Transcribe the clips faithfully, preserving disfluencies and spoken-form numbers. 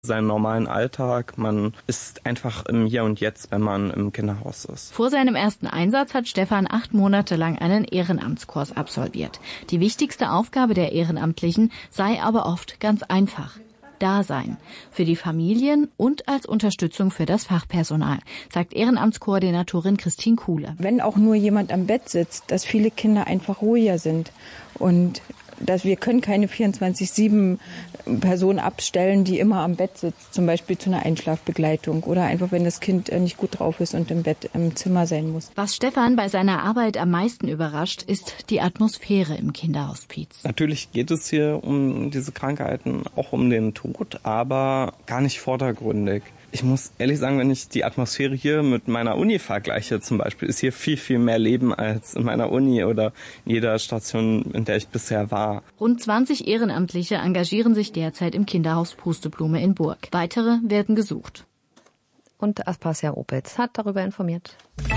seinen normalen Alltag. Man ist einfach im Hier und Jetzt, wenn man im Kinderhaus ist. Vor seinem ersten Einsatz hat Stefan acht Monate lang einen Ehrenamtskurs absolviert. Die wichtigste Aufgabe der Ehrenamtlichen sei aber oft ganz einfach: Dasein. Für die Familien und als Unterstützung für das Fachpersonal, sagt Ehrenamtskoordinatorin Christine Kuhle. Wenn auch nur jemand am Bett sitzt, dass viele Kinder einfach ruhiger sind und dass wir können keine vierundzwanzig sieben Person abstellen, die immer am Bett sitzt, zum Beispiel zu einer Einschlafbegleitung oder einfach, wenn das Kind nicht gut drauf ist und im Bett im Zimmer sein muss. Was Stefan bei seiner Arbeit am meisten überrascht, ist die Atmosphäre im Kinderhospiz. Natürlich geht es hier um diese Krankheiten, auch um den Tod, aber gar nicht vordergründig. Ich muss ehrlich sagen, wenn ich die Atmosphäre hier mit meiner Uni vergleiche zum Beispiel, ist hier viel, viel mehr Leben als in meiner Uni oder in jeder Station, in der ich bisher war. Rund zwanzig Ehrenamtliche engagieren sich derzeit im Kinderhaus Pusteblume in Burg. Weitere werden gesucht. Und Aspasia Opitz hat darüber informiert.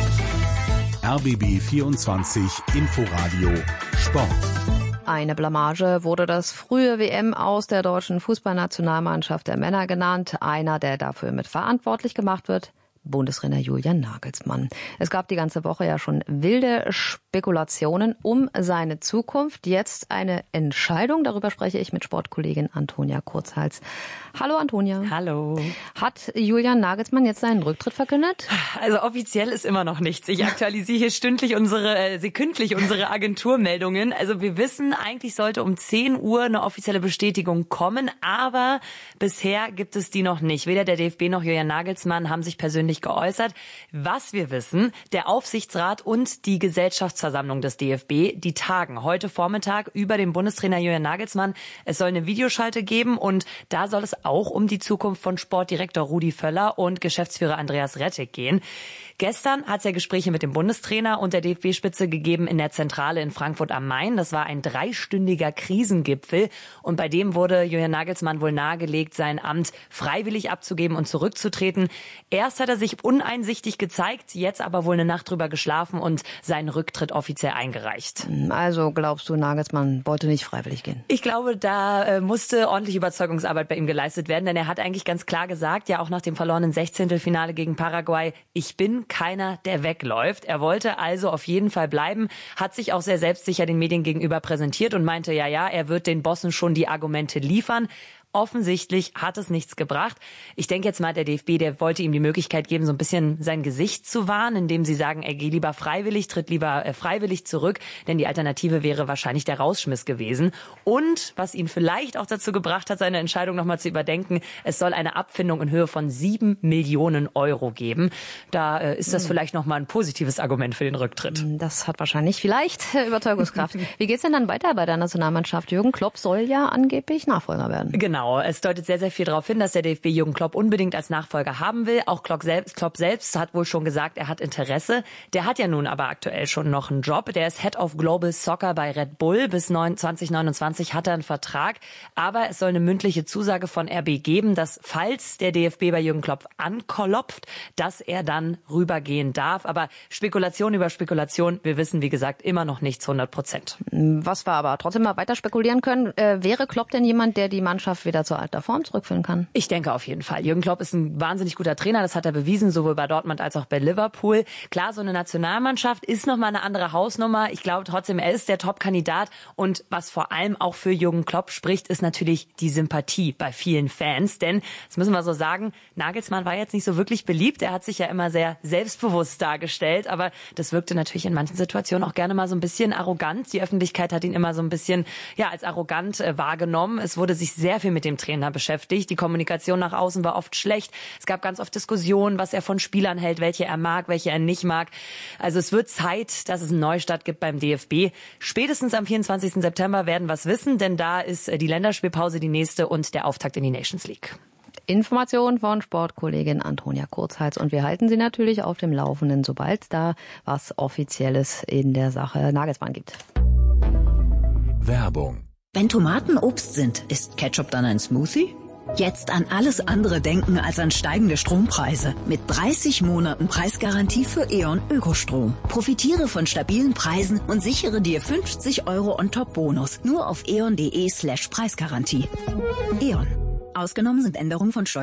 R B B vierundzwanzig Inforadio Sport. Eine Blamage wurde das frühe W M aus der deutschen Fußballnationalmannschaft der Männer genannt. Einer, der dafür mit verantwortlich gemacht wird: Bundestrainer Julian Nagelsmann. Es gab die ganze Woche ja schon wilde Spekulationen um seine Zukunft. Jetzt eine Entscheidung. Darüber spreche ich mit Sportkollegin Antonia Kurzhals. Hallo Antonia. Hallo. Hat Julian Nagelsmann jetzt seinen Rücktritt verkündet? Also offiziell ist immer noch nichts. Ich aktualisiere hier stündlich unsere, äh, sekündlich unsere Agenturmeldungen. Also wir wissen, eigentlich sollte um zehn Uhr eine offizielle Bestätigung kommen, aber bisher gibt es die noch nicht. Weder der D F B noch Julian Nagelsmann haben sich persönlich geäußert. Was wir wissen: Der Aufsichtsrat und die Gesellschaftsversammlung des D F B, die tagen heute Vormittag über den Bundestrainer Julian Nagelsmann. Es soll eine Videoschalte geben und da soll es auch um die Zukunft von Sportdirektor Rudi Völler und Geschäftsführer Andreas Rettig gehen. Gestern hat es ja Gespräche mit dem Bundestrainer und der D F B-Spitze gegeben in der Zentrale in Frankfurt am Main. Das war ein dreistündiger Krisengipfel und bei dem wurde Julian Nagelsmann wohl nahegelegt, sein Amt freiwillig abzugeben und zurückzutreten. Erst hat er sich uneinsichtig gezeigt, jetzt aber wohl eine Nacht drüber geschlafen und seinen Rücktritt offiziell eingereicht. Also glaubst du, Nagelsmann wollte nicht freiwillig gehen? Ich glaube, da äh, musste ordentlich Überzeugungsarbeit bei ihm geleistet werden, denn er hat eigentlich ganz klar gesagt, ja auch nach dem verlorenen Sechzehntelfinale gegen Paraguay: Ich bin keiner, der wegläuft. Er wollte also auf jeden Fall bleiben, hat sich auch sehr selbstsicher den Medien gegenüber präsentiert und meinte, ja, ja, er wird den Bossen schon die Argumente liefern. Offensichtlich hat es nichts gebracht. Ich denke jetzt mal, der D F B, der wollte ihm die Möglichkeit geben, so ein bisschen sein Gesicht zu wahren, indem sie sagen, er geht lieber freiwillig, tritt lieber äh, freiwillig zurück, denn die Alternative wäre wahrscheinlich der Rausschmiss gewesen. Und was ihn vielleicht auch dazu gebracht hat, seine Entscheidung nochmal zu überdenken: Es soll eine Abfindung in Höhe von sieben Millionen Euro geben. Da äh, ist das mhm. vielleicht nochmal ein positives Argument für den Rücktritt. Das hat wahrscheinlich vielleicht Überzeugungskraft. Wie geht's denn dann weiter bei der Nationalmannschaft? Jürgen Klopp soll ja angeblich Nachfolger werden. Genau. Es deutet sehr, sehr viel darauf hin, dass der D F B Jürgen Klopp unbedingt als Nachfolger haben will. Auch Klopp selbst, Klopp selbst hat wohl schon gesagt, er hat Interesse. Der hat ja nun aber aktuell schon noch einen Job. Der ist Head of Global Soccer bei Red Bull. Bis zwanzig neunundzwanzig hat er einen Vertrag. Aber es soll eine mündliche Zusage von R B geben, dass, falls der D F B bei Jürgen Klopp anklopft, dass er dann rübergehen darf. Aber Spekulation über Spekulation. Wir wissen, wie gesagt, immer noch nichts hundert Prozent. Was wir aber trotzdem mal weiter spekulieren können: äh, Wäre Klopp denn jemand, der die Mannschaft wieder zur alter Form zurückführen kann? Ich denke auf jeden Fall. Jürgen Klopp ist ein wahnsinnig guter Trainer. Das hat er bewiesen, sowohl bei Dortmund als auch bei Liverpool. Klar, so eine Nationalmannschaft ist nochmal eine andere Hausnummer. Ich glaube trotzdem, er ist der Top-Kandidat. Und was vor allem auch für Jürgen Klopp spricht, ist natürlich die Sympathie bei vielen Fans. Denn, das müssen wir so sagen, Nagelsmann war jetzt nicht so wirklich beliebt. Er hat sich ja immer sehr selbstbewusst dargestellt. Aber das wirkte natürlich in manchen Situationen auch gerne mal so ein bisschen arrogant. Die Öffentlichkeit hat ihn immer so ein bisschen, ja, als arrogant äh, wahrgenommen. Es wurde sich sehr viel mit dem Trainer beschäftigt. Die Kommunikation nach außen war oft schlecht. Es gab ganz oft Diskussionen, was er von Spielern hält, welche er mag, welche er nicht mag. Also es wird Zeit, dass es einen Neustart gibt beim D F B. Spätestens am vierundzwanzigsten September werden wir es wissen, denn da ist die Länderspielpause die nächste und der Auftakt in die Nations League. Information von Sportkollegin Antonia Kurzhals und wir halten Sie natürlich auf dem Laufenden, sobald es da was Offizielles in der Sache Nagelsmann gibt. Werbung. Wenn Tomaten Obst sind, ist Ketchup dann ein Smoothie? Jetzt an alles andere denken als an steigende Strompreise. Mit dreißig Monaten Preisgarantie für E.ON Ökostrom. Profitiere von stabilen Preisen und sichere dir fünfzig Euro on top Bonus. Nur auf eon.de slash Preisgarantie. E.ON. Ausgenommen sind Änderungen von Steuer